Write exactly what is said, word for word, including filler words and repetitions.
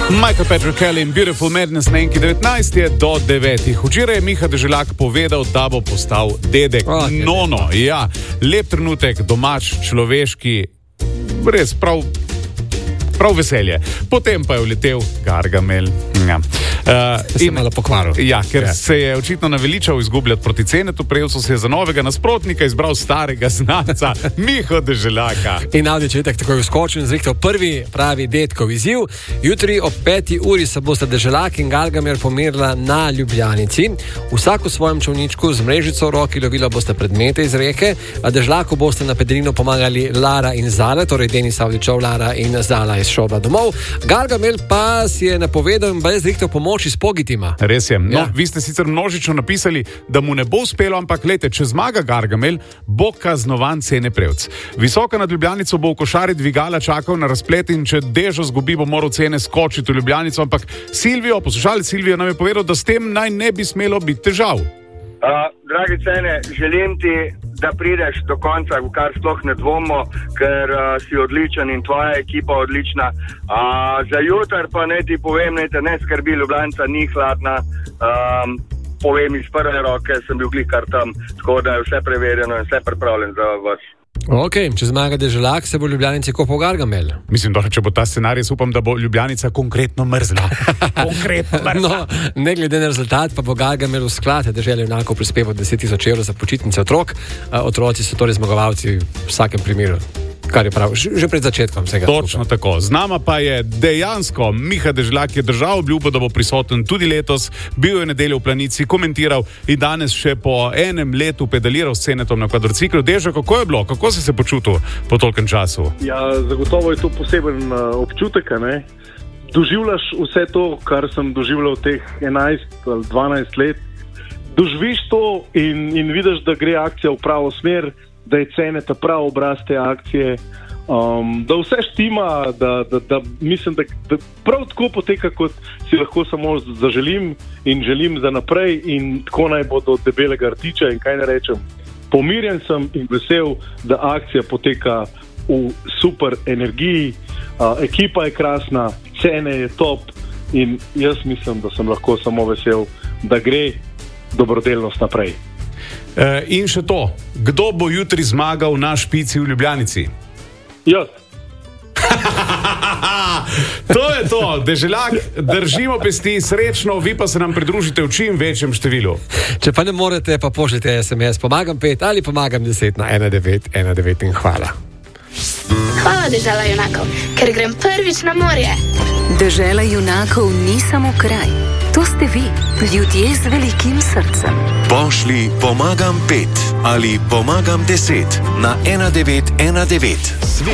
Michael Patrick Kelly in Beautiful Madness na enki devetnajst je do devetih. Včeraj je Miha Deželak povedal, da bo postal dedek. Okay. Nono, ja. Lep trenutek, domač, človeški, res prav, prav veselje. Potem pa je uletel Gargamel. Ja. Uh, in, malo pokvaril. Ja, ker ja. se je očitno naveličal izgubljati proti Cenetu, prejel so se za novega nasprotnika, izbral starega znanca Miho Deželaka. In Avdić je tako vskočil in zrihtal prvi pravi dedkov izziv. Jutri ob peti uri se bosta Deželak in Gargamel pomerila na Ljubljanici. Vsak v svojem čolničku z mrežico v roki lovila boste predmete iz reke, a Deželaku boste na Pedrinu pomagali Lara in Zala, torej Denis Avdićov, Lara in Zala iz šova domov. Gargamel pa si je napovedal in je zrihtal pomoč iz Pogitima. Res je. No, ja. Vi ste sicer množično napisali, da mu ne bo uspelo, ampak lejte, če zmaga Gargamel, bo kaznovan Cene Prevc. Visoka nad Ljubljanico bo v košari dvigala čakal na razplet in če Dežo zgubi, bo moral Cene skočiti v Ljubljanico, ampak Silvijo, poslušalec Silvijo nam je povedal, da s tem naj ne bi smelo biti težav. Uh, dragi Cene, želim ti, da prideš do konca, v kar sploh ne dvomimo, ker uh, si odličen in tvoja ekipa odlična. Uh, za jutr pa ne ti povem, ne te ne skrbi, Ljubljanca ni hladna. Um, povem iz prve roke, sem bil glikar tam, tako da je vse preverjeno in vse pripravljen za vas. Ok, če zmaga Deželak, se bo Ljubljanici kopal Gargamel. Mislim, da če bo ta scenarij, upam, da bo Ljubljanica konkretno mrzla. konkretno mrzla. No, ne glede na rezultat, pa bo Gargamel v sklad Dežele junakov prispeval deset tisoč evrov za počitnice otrok. Otroci so torej zmagovalci v vsakem primeru. Kar je prav, že pred začetkom vsega. Točno skupaj. Tako. Z nama pa je dejansko Miha Deželak, je držal obljubo, da bo prisoten tudi letos. Bil je nedeljo v Planici, komentiral in danes še po enem letu pedaliral s Cenetom na kvadrociklu. Dežo, kako je bilo? Kako si se počutil po tolkem času? Ja, zagotovo je to poseben uh, občutek, ne? Doživljaš vse to, kar sem doživljal teh enajst ali dvanajst let. Doživiš to in, in vidiš, da gre akcija v pravo smer, da je Ceneta prav obraz te akcije, um, da vse štima, da, da, da mislim, da, da prav tako poteka, kot si lahko samo zaželim in želim za naprej in tako naj bo do debelega rtiča in kaj ne rečem. Pomirjen sem in vesel, da akcija poteka v super energiji, uh, ekipa je krasna, Cene je top in jaz mislim, da sem lahko samo vesel, da gre dobrodelnost naprej. E, in še to, kdo bo jutri zmagal na špici v Ljubljanici? Jaz. To je to, Deželak, držimo pesti, srečno, vi pa se nam pridružite v čim večjem številu. Če pa ne morete, pa pošljite es em es, pomagam pet ali pomagam deset na ena devet ena devet in hvala. Hvala Dežela junakov, ker grem prvič na morje. Dežela junakov ni samo kraj. To ste vi, ljudje z velikim srcem. Pošli pomagam pet ali pomagam deset na ena devet ena devet.